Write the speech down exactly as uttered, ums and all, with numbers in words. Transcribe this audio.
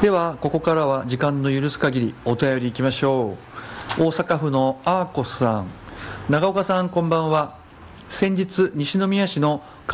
ではここからは時間の許す限りお便りいきましょう。大阪府のアーコスさん、長岡さんこんばんは。先日西宮市の